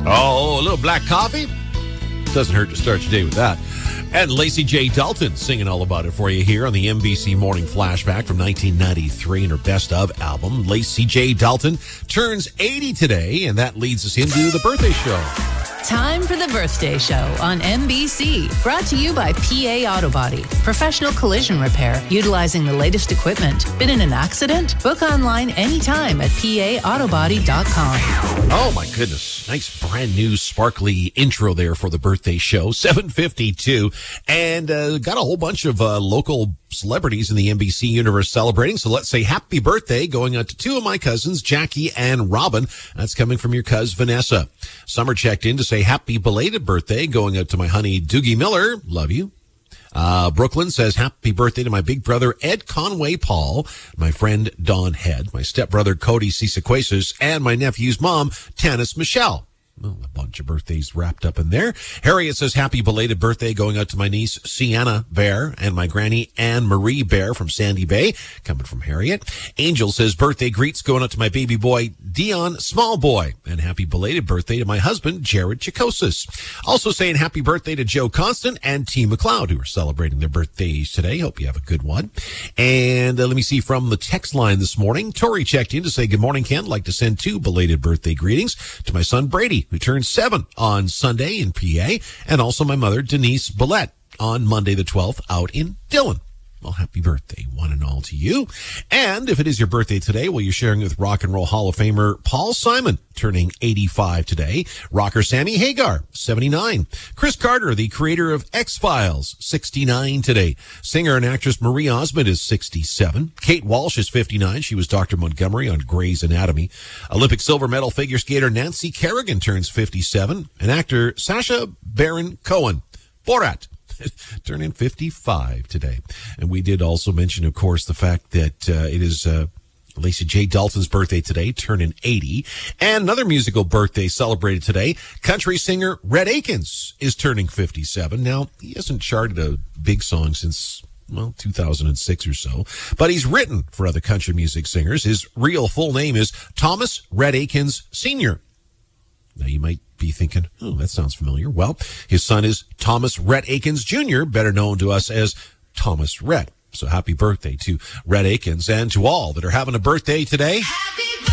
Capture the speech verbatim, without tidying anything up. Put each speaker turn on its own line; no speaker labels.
Oh, a little black coffee? Doesn't hurt to start your day with that. And Lacey J. Dalton singing all about it for you here on the N B C Morning Flashback from nineteen ninety-three in her Best Of album. Lacey J. Dalton turns eighty today, and that leads us into the birthday show.
Time for the birthday show on N B C. Brought to you by P A Auto Body. Professional collision repair utilizing the latest equipment. Been in an accident? Book online anytime at P A autobody dot com.
Oh, my goodness. Nice brand new sparkly intro there for the birthday show. seven fifty-two. And uh, got a whole bunch of uh, local celebrities in the N B C universe celebrating. So let's say happy birthday going out to two of my cousins, Jackie and Robin. That's coming from your cousin, Vanessa. Summer checked in to say happy belated birthday going out to my honey, Doogie Miller. Love you. Uh, Brooklyn says happy birthday to my big brother, Ed Conway Paul, my friend, Don Head, my stepbrother, Cody Cisaquasis, and my nephew's mom, Tanis Michelle. Well, a bunch of birthdays wrapped up in there. Harriet says happy belated birthday going out to my niece, Sienna Bear, and my granny, Anne Marie Bear from Sandy Bay, coming from Harriet. Angel says birthday greets going out to my baby boy, Dion Smallboy, and happy belated birthday to my husband, Jared Chikosis. Also saying happy birthday to Joe Constant and T. McLeod, who are celebrating their birthdays today. Hope you have a good one. And uh, let me see from the text line this morning. Tori checked in to say, good morning, Ken. I'd like to send two belated birthday greetings to my son, Brady, who turned seven on Sunday in P A, and also my mother, Denise Billette, on Monday the twelfth out in Dillon. Well, happy birthday, one and all to you. And if it is your birthday today, well, you're sharing with Rock and Roll Hall of Famer Paul Simon, turning eighty-five today. Rocker Sammy Hagar, seventy-nine. Chris Carter, the creator of X-Files, sixty-nine today. Singer and actress Marie Osmond is sixty-seven. Kate Walsh is fifty-nine. She was Doctor Montgomery on Grey's Anatomy. Olympic silver medal figure skater Nancy Kerrigan turns fifty-seven. And actor Sacha Baron Cohen, Borat, turning fifty-five today. And we did also mention, of course, the fact that uh, it is uh, Lacey J. Dalton's birthday today, turning eighty. And another musical birthday celebrated today. Country singer Rhett Akins is turning fifty-seven. Now, he hasn't charted a big song since, well, two thousand six or so, but he's written for other country music singers. His real full name is Thomas Rhett Akins Senior Now, you might be thinking, oh, that sounds familiar. Well, his son is Thomas Rhett Akins Junior, better known to us as Thomas Rhett. So happy birthday to Rhett Akins and to all that are having a birthday today.